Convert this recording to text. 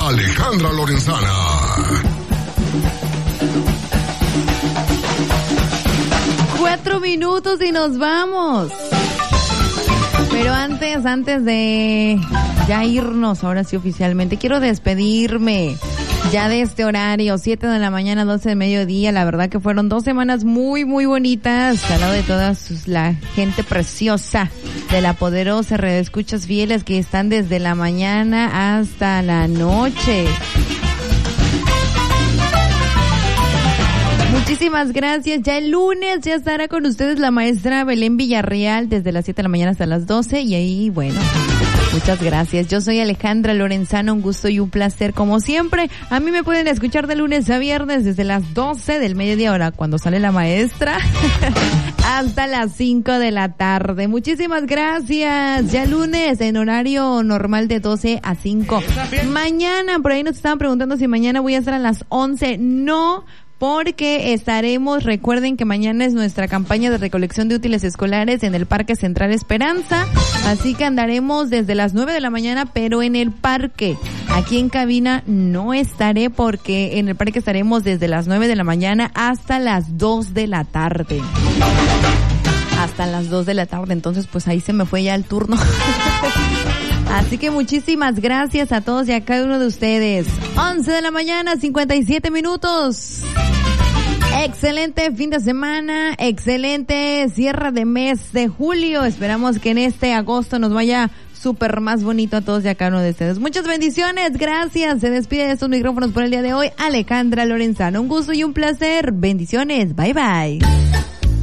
Alejandra Lorenzana. 4 minutos y nos vamos. Pero antes de ya irnos, ahora sí oficialmente, quiero despedirme ya de este horario, 7 de la mañana, 12 de mediodía. La verdad que fueron 2 semanas muy, muy bonitas, al lado de toda la gente preciosa de La Poderosa, radioescuchas fieles que están desde la mañana hasta la noche. Muchísimas gracias. Ya el lunes ya estará con ustedes la maestra Belén Villarreal desde las 7 de la mañana hasta las 12 y ahí, bueno, muchas gracias. Yo soy Alejandra Lorenzana, un gusto y un placer como siempre. A mí me pueden escuchar de lunes a viernes desde las 12 del mediodía, ahora cuando sale la maestra, hasta las 5 de la tarde. Muchísimas gracias. Ya lunes en horario normal de 12 a 5. Mañana, por ahí nos estaban preguntando si mañana voy a estar a las 11. No, porque estaremos, recuerden que mañana es nuestra campaña de recolección de útiles escolares en el Parque Central Esperanza, así que andaremos desde las 9 de la mañana, pero en el parque. Aquí en cabina no estaré porque en el parque estaremos desde las 9 de la mañana hasta las 2 de la tarde. Hasta las 2 de la tarde, entonces pues ahí se me fue ya el turno. Así que muchísimas gracias a todos y a cada uno de ustedes. 11 de la mañana, 57 minutos. Excelente fin de semana, excelente cierre de mes de julio. Esperamos que en este agosto nos vaya súper más bonito a todos y a cada uno de ustedes. Muchas bendiciones, gracias. Se despide de estos micrófonos por el día de hoy Alejandra Lorenzana. Un gusto y un placer. Bendiciones, bye bye.